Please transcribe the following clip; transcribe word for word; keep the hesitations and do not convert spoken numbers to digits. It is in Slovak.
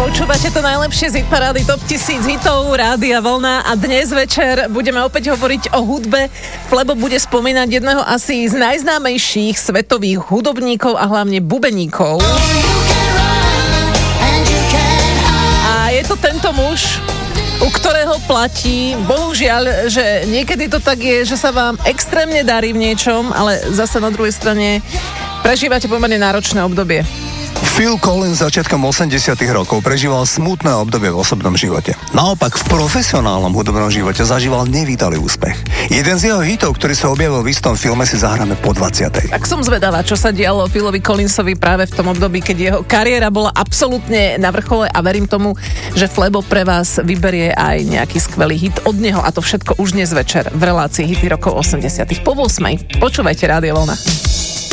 Počúvate to najlepšie z hitparády Top tisíc hitov Rádia Vlna a dnes večer budeme opäť hovoriť o hudbe. Flebo bude spomínať jedného asi z najznámejších svetových hudobníkov a hlavne bubeníkov. A je to tento muž, u ktorého platí, bohužiaľ, že niekedy to tak je, že sa vám extrémne darí v niečom, ale zase na druhej strane prežívate pomerne náročné obdobie. Phil Collins začiatkom osemdesiatych rokov prežíval smutné obdobie v osobnom živote. Naopak v profesionálnom hudobnom živote zažíval nevítalý úspech. Jeden z jeho hitov, ktorý sa objavil v istom filme, si zahráme po dvadsiatej. Tak som zvedavá, čo sa dialo Philovi Collinsovi práve v tom období, keď jeho kariéra bola absolútne na vrchole a verím tomu, že Flebo pre vás vyberie aj nejaký skvelý hit od neho a to všetko už dnes večer v relácii Hity rokov osemdesiatych po ôsmej. Počúvajte Rádio Vlna.